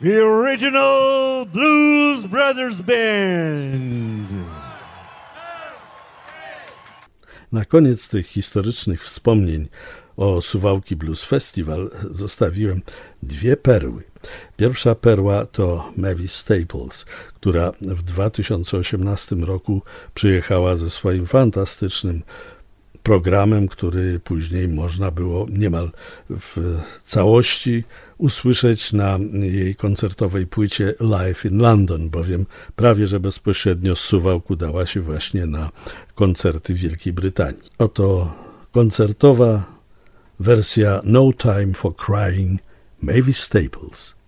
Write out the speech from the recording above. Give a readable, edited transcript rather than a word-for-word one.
The Original Blues Brothers Band. Na koniec tych historycznych wspomnień o Suwałki Blues Festival zostawiłem dwie perły. Pierwsza perła to Mavis Staples, która w 2018 roku przyjechała ze swoim fantastycznym programem, który później można było niemal w całości usłyszeć na jej koncertowej płycie Live in London, bowiem prawie że bezpośrednio z Suwałk udała się właśnie na koncerty w Wielkiej Brytanii. Oto koncertowa wersja No Time for Crying Mavis Staples.